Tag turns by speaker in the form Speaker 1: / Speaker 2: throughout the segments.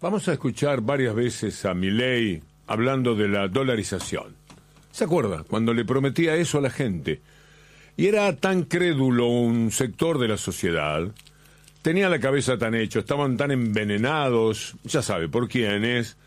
Speaker 1: Vamos a escuchar varias veces a Milei hablando de la dolarización. ¿Se acuerda? Cuando le prometía eso a la gente. Y era tan crédulo un sector de la sociedad, tenía la cabeza tan hecha, estaban tan envenenados, ya sabe por quiénes,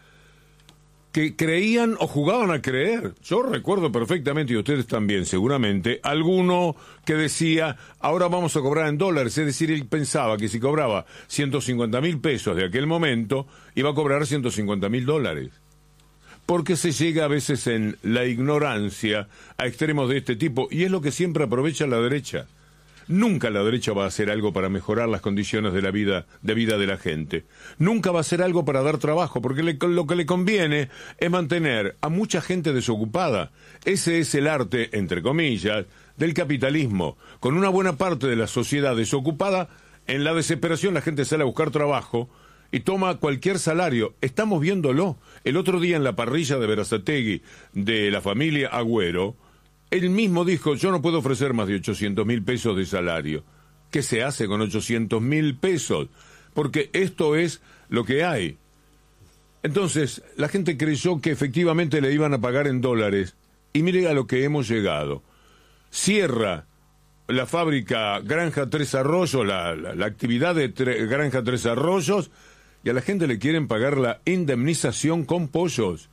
Speaker 1: que creían o jugaban a creer. Yo recuerdo perfectamente, y ustedes también seguramente, alguno que decía, ahora vamos a cobrar en dólares. Es decir, él pensaba que si cobraba 150.000 pesos de aquel momento, iba a cobrar 150.000 dólares. Porque se llega a veces en la ignorancia a extremos de este tipo, y es lo que siempre aprovecha la derecha. Nunca la derecha va a hacer algo para mejorar las condiciones de vida de la gente. Nunca va a hacer algo para dar trabajo, porque lo que le conviene es mantener a mucha gente desocupada. Ese es el arte, entre comillas, del capitalismo. Con una buena parte de la sociedad desocupada, en la desesperación la gente sale a buscar trabajo y toma cualquier salario. Estamos viéndolo. El otro día en la parrilla de Berazategui de la familia Agüero, él mismo dijo, yo no puedo ofrecer más de 800.000 pesos de salario. ¿Qué se hace con 800.000 pesos? Porque esto es lo que hay. Entonces, la gente creyó que efectivamente le iban a pagar en dólares. Y mire a lo que hemos llegado. Cierra la fábrica Granja Tres Arroyos, la actividad de Granja Tres Arroyos, y a la gente le quieren pagar la indemnización con pollos.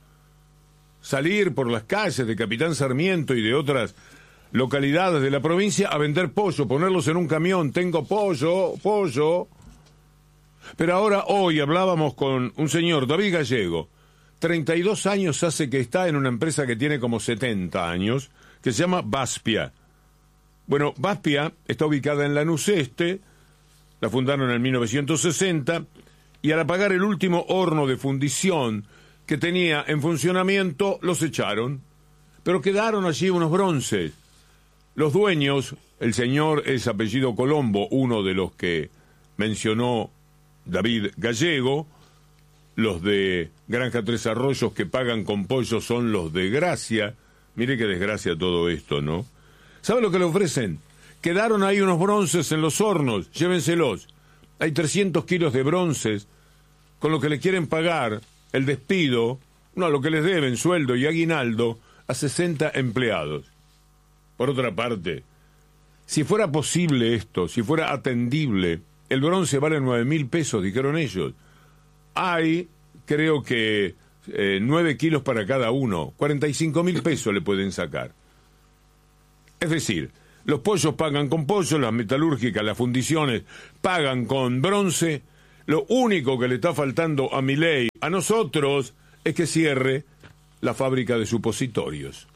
Speaker 1: Salir por las calles de Capitán Sarmiento y de otras localidades de la provincia a vender pollo, ponerlos en un camión, tengo pollo. Pero ahora, hoy hablábamos con un señor, David Gallego, 32 años hace que está en una empresa que tiene como 70 años, que se llama Baspia. Bueno, Baspia está ubicada en Lanús Este, la fundaron en 1960, y al apagar el último horno de fundición que tenía en funcionamiento, los echaron. Pero quedaron allí unos bronces. Los dueños, el señor es apellido Colombo, uno de los que mencionó David Gallego. Los de Granja Tres Arroyos que pagan con pollo son los de Gracia. Mire qué desgracia todo esto, ¿no? ¿Sabe lo que le ofrecen? Quedaron ahí unos bronces en los hornos, llévenselos. Hay 300 kilos de bronces, con lo que le quieren pagar el despido, no, lo que les deben, sueldo y aguinaldo, a 60 empleados. Por otra parte, si fuera posible esto, si fuera atendible, el bronce vale 9.000 pesos, dijeron ellos. Hay, creo que, 9 kilos para cada uno, 45.000 pesos le pueden sacar. Es decir, los pollos pagan con pollo, las metalúrgicas, las fundiciones pagan con bronce. Lo único que le está faltando a Milei, a nosotros, es que cierre la fábrica de supositorios.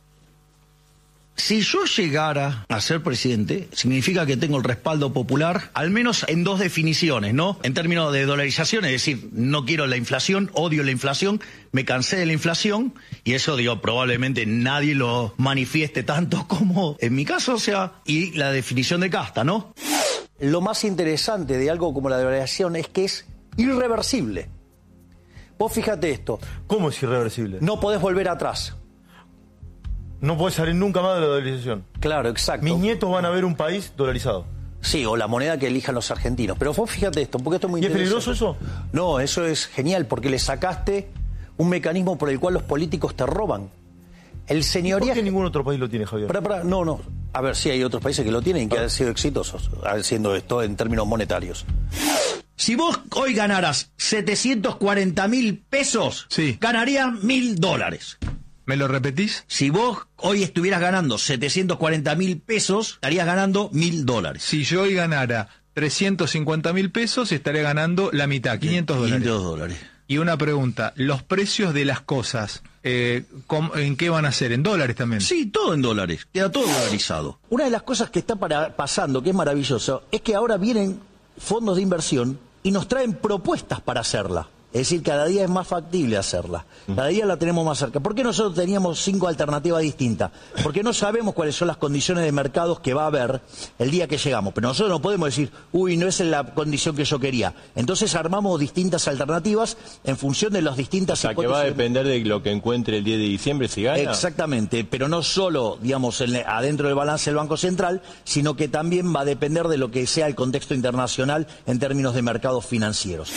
Speaker 2: Si yo llegara a ser presidente, significa que tengo el respaldo popular, al menos en dos definiciones, ¿no? En términos de dolarización, es decir, no quiero la inflación, odio la inflación, me cansé de la inflación, y eso, digo, probablemente nadie lo manifieste tanto como en mi caso, o sea, y la definición de casta, ¿no?
Speaker 3: Lo más interesante de algo como la dolarización es que es irreversible. Vos fíjate esto.
Speaker 4: ¿Cómo es irreversible?
Speaker 3: No podés volver atrás.
Speaker 4: No podés salir nunca más de la dolarización.
Speaker 3: Claro, exacto.
Speaker 4: Mis nietos van a ver un país dolarizado.
Speaker 3: Sí, o la moneda que elijan los argentinos. Pero vos fíjate esto, porque esto es muy
Speaker 4: ¿Y es
Speaker 3: interesante.
Speaker 4: peligroso eso?
Speaker 3: No, eso es genial, porque le sacaste un mecanismo por el cual los políticos te roban. El señoría...
Speaker 4: ¿Por qué ningún otro país lo tiene, Javier?
Speaker 3: No. A ver, sí hay otros países que lo tienen, que han sido exitosos haciendo esto en términos monetarios.
Speaker 2: Si vos hoy ganaras 740.000 pesos,
Speaker 5: sí,
Speaker 2: ganarías $1.000.
Speaker 5: ¿Me lo repetís?
Speaker 2: Si vos hoy estuvieras ganando 740.000 pesos, estarías ganando $1.000.
Speaker 5: Si yo hoy ganara 350.000 pesos, estaría ganando la mitad, $500.
Speaker 2: $500.
Speaker 5: Y una pregunta, ¿los precios de las cosas, en qué van a ser? ¿En dólares también?
Speaker 2: Sí, todo en dólares, queda todo dolarizado.
Speaker 3: Una de las cosas que está pasando, que es maravilloso, es que ahora vienen fondos de inversión y nos traen propuestas para hacerla. Es decir, cada día es más factible hacerla. Cada día la tenemos más cerca. ¿Por qué nosotros teníamos 5 alternativas distintas? Porque no sabemos cuáles son las condiciones de mercados que va a haber el día que llegamos. Pero nosotros no podemos decir, uy, no es la condición que yo quería. Entonces armamos distintas alternativas en función de las distintas
Speaker 6: hipótesis. O sea, que va a depender de lo que encuentre el 10 de diciembre si gana.
Speaker 3: Exactamente, pero no solo, digamos, adentro del balance del Banco Central, sino que también va a depender de lo que sea el contexto internacional en términos de mercados financieros.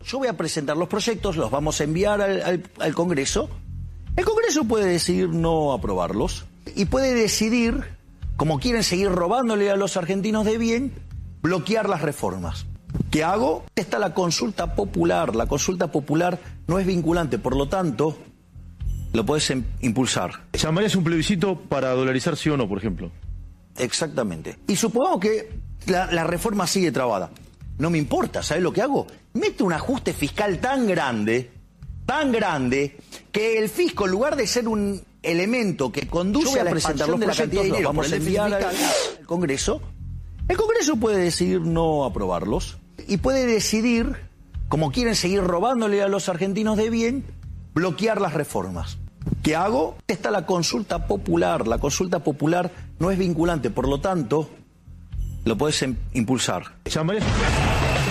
Speaker 3: Yo voy a presentar los proyectos, los vamos a enviar al Congreso. El Congreso puede decidir no aprobarlos y puede decidir, como quieren seguir robándole a los argentinos de bien, bloquear las reformas. ¿Qué hago? Está la consulta popular. La consulta popular no es vinculante, por lo tanto, lo puedes impulsar.
Speaker 4: ¿Llamarías un plebiscito para dolarizar sí o no, por ejemplo?
Speaker 3: Exactamente. Y supongamos que la reforma sigue trabada. No me importa, ¿sabes lo que hago? Meto un ajuste fiscal tan grande, que el fisco, en lugar de ser un elemento que conduce a la expansión de la cantidad de dinero, vamos a enviar al Congreso. El Congreso puede decidir no aprobarlos y puede decidir, como quieren seguir robándole a los argentinos de bien, bloquear las reformas. ¿Qué hago? Está la consulta popular. La consulta popular no es vinculante, por lo tanto, lo puedes impulsar.
Speaker 4: ¿Llamarías?